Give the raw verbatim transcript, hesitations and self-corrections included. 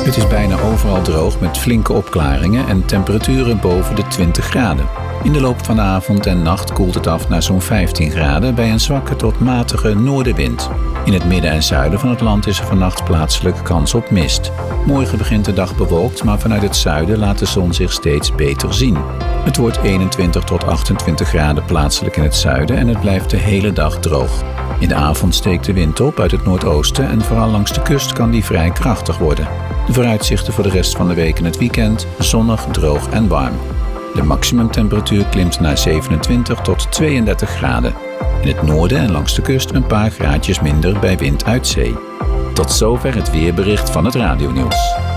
Het is bijna overal droog met flinke opklaringen en temperaturen boven de twintig graden. In de loop van de avond en nacht koelt het af naar zo'n vijftien graden bij een zwakke tot matige noordenwind. In het midden en zuiden van het land is er vannacht plaatselijk kans op mist. Morgen begint de dag bewolkt, maar vanuit het zuiden laat de zon zich steeds beter zien. Het wordt eenentwintig tot achtentwintig graden plaatselijk in het zuiden en het blijft de hele dag droog. In de avond steekt de wind op uit het noordoosten en vooral langs de kust kan die vrij krachtig worden. De vooruitzichten voor de rest van de week en het weekend: zonnig, droog en warm. De maximumtemperatuur klimt naar zevenentwintig tot tweeëndertig graden. In het noorden en langs de kust een paar graadjes minder bij wind uit zee. Tot zover het weerbericht van het radionieuws.